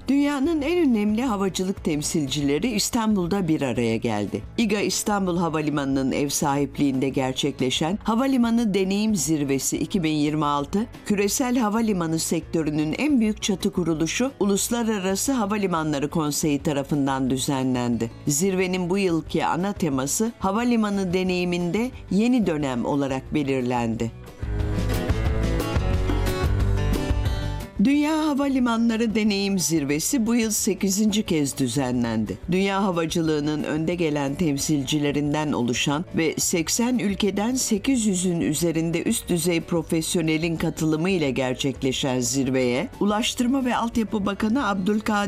Dünyanın en önemli havacılık temsilcileri İstanbul'da bir araya geldi. İGA İstanbul Havalimanı'nın ev sahipliğinde gerçekleşen Havalimanı Deneyim Zirvesi 2026, küresel havalimanı sektörünün en büyük çatı kuruluşu Uluslararası Havalimanları Konseyi tarafından düzenlendi. Zirvenin bu yılki ana teması havalimanı deneyiminde yeni dönem olarak belirlendi. Dünya Havalimanları Deneyim Zirvesi bu yıl 8. kez düzenlendi. Dünya havacılığının önde gelen temsilcilerinden oluşan ve 80 ülkeden 800'ün üzerinde üst düzey profesyonelin katılımı ile gerçekleşen zirveye, Ulaştırma ve Altyapı Bakanı Abdülkadir